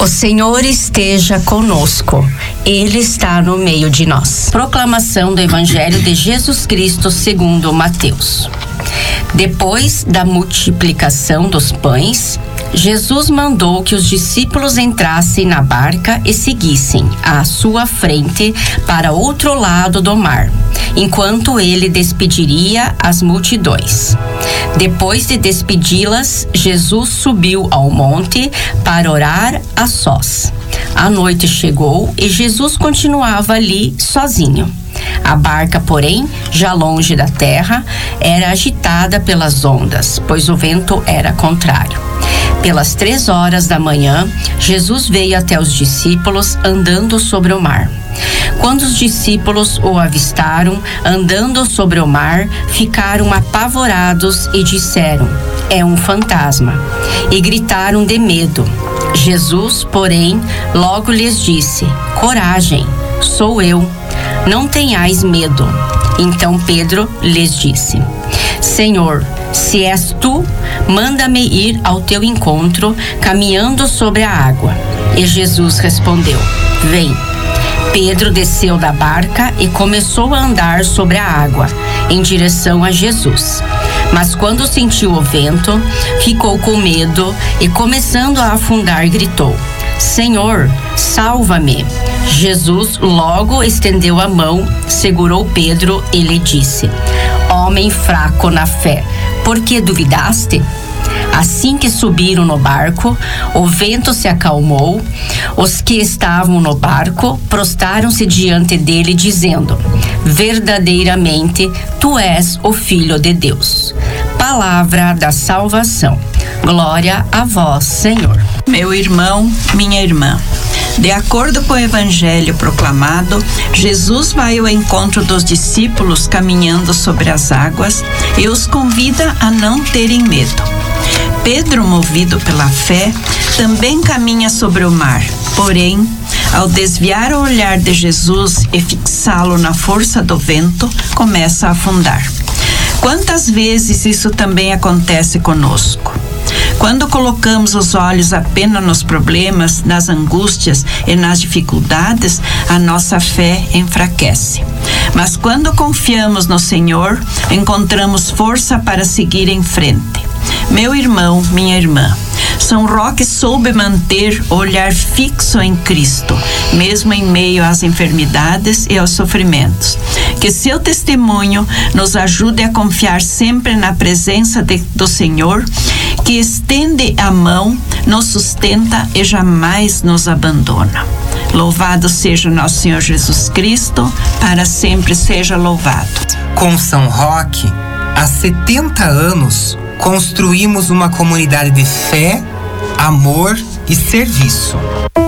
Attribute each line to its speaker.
Speaker 1: O Senhor esteja conosco, Ele está no meio de nós. Proclamação do Evangelho de Jesus Cristo segundo Mateus. Depois da multiplicação dos pães, Jesus mandou que os discípulos entrassem na barca e seguissem à sua frente para outro lado do mar, enquanto ele despediria as multidões. Depois de despedi-las, Jesus subiu ao monte para orar a sós. A noite chegou e Jesus continuava ali sozinho. A barca, porém, já longe da terra, era agitada pelas ondas, pois o vento era contrário. Pelas 3 horas da manhã, Jesus veio até os discípulos andando sobre o mar. Quando os discípulos o avistaram andando sobre o mar, ficaram apavorados e disseram: "É um fantasma", e gritaram de medo. Jesus, porém, logo lhes disse: "Coragem, sou eu, não tenhais medo." Então Pedro lhes disse: "Senhor, se és tu, manda-me ir ao teu encontro, caminhando sobre a água." E Jesus respondeu: "Vem." Pedro desceu da barca e começou a andar sobre a água, em direção a Jesus. Mas quando sentiu o vento, ficou com medo e, começando a afundar, gritou: "Senhor, salva-me." Jesus logo estendeu a mão, segurou Pedro e lhe disse: "Homem fraco na fé, por que duvidaste?" Assim que subiram no barco, o vento se acalmou. Os que estavam no barco prostraram-se diante dele, dizendo: "Verdadeiramente, tu és o Filho de Deus." Palavra da salvação. Glória a vós, Senhor.
Speaker 2: Meu irmão, minha irmã, de acordo com o Evangelho proclamado, Jesus vai ao encontro dos discípulos caminhando sobre as águas e os convida a não terem medo. Pedro, movido pela fé, também caminha sobre o mar. Porém, ao desviar o olhar de Jesus e fixá-lo na força do vento, começa a afundar. Quantas vezes isso também acontece conosco? Quando colocamos os olhos apenas nos problemas, nas angústias e nas dificuldades, a nossa fé enfraquece. Mas quando confiamos no Senhor, encontramos força para seguir em frente. Meu irmão, minha irmã, São Roque soube manter o olhar fixo em Cristo, mesmo em meio às enfermidades e aos sofrimentos. Que seu testemunho nos ajude a confiar sempre na presença do Senhor, que estende a mão, nos sustenta e jamais nos abandona. Louvado seja nosso Senhor Jesus Cristo, para sempre seja louvado.
Speaker 3: Com São Roque, há 70 anos, construímos uma comunidade de fé, amor e serviço.